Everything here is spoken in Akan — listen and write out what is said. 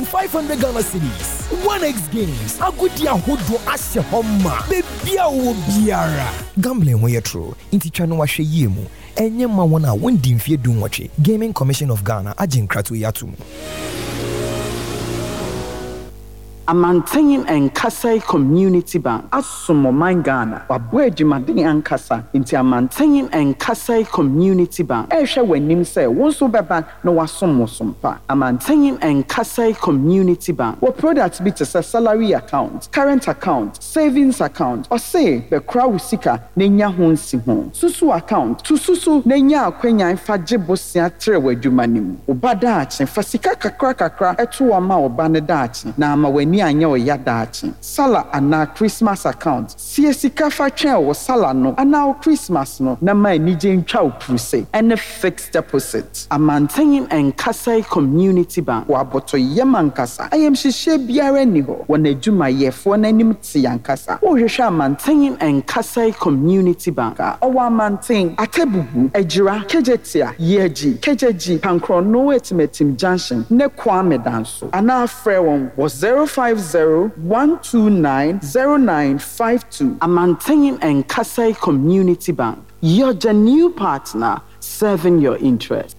500 Ghana cedis. 1x games. Agudia hodo ashe homa. Bebia wo biara. Gambling ho ye true. Inti twa no wahwe yemu. Enye ma wona wondi mfie dum wache. Gaming Commission of Ghana aginkratu yatum. Amantengin and Kasai Community Bank. Asumo Ghana. Wabwe jumadini ankasa. Inti Amantengin and Kasai Community Bank. Esha wenim se wonso beba no wasomo sompa. Amantengin and Kasai Community Bank. What products be to salary account, current account, savings account, or say the crowd sika nenya honsi hon. Susu account. To susu nenya akwenya infa jebosia trewe jumanim. Ubada achi fasika kakra etu wama obane dachi. Na ama weni anya o yadachi. Sala ana Christmas account. Siesika fa twen o sala no ana Christmas no na ma nije ntwa opuse. And fixed deposit. Amantengin and Kasai Community Bank. Waboto yemankasa. I am shishe biara ni ho. Wana juma yefo na nim ti yankasa. O hwehwe Amantengin and Kasai Community Bank. O Amanteng atebubu ejira kejetia yeji kejeji pankro no etimetim junction ne Kwame danso. Ana frɛ won was 050-129-0952. Amantengin and Kasai Community Bank. You're the new partner serving your interest.